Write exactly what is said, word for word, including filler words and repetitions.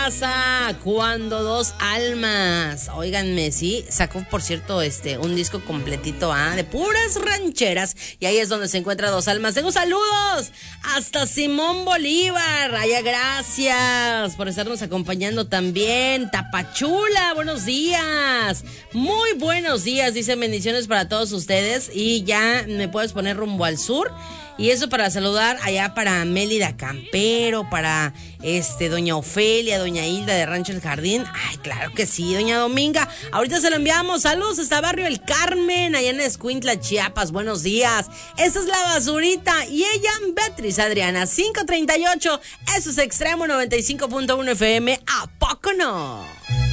pasa cuando dos almas? Óiganme, sí, sacó, por cierto, este, un disco completito, ¿ah? De puras rancheras. Y ahí es donde se encuentra Dos Almas. Tengo saludos hasta Simón Bolívar. Allá, gracias por estarnos acompañando también. Tapachula, buenos días. Muy buenos días, dicen bendiciones para todos ustedes. Y ya me puedes poner rumbo al sur. Y eso para saludar allá para Mélida Campero, para este doña Ofelia, doña Hilda de Rancho El Jardín. Ay, claro que sí, doña Dominga. Ahorita se lo enviamos. Saludos hasta Barrio El Carmen, allá en Escuintla, Chiapas. Buenos días. Esta es La Basurita y ella, Beatriz Adriana, cinco treinta y ocho. Eso es Extremo noventa y cinco punto uno F M. ¿A poco no?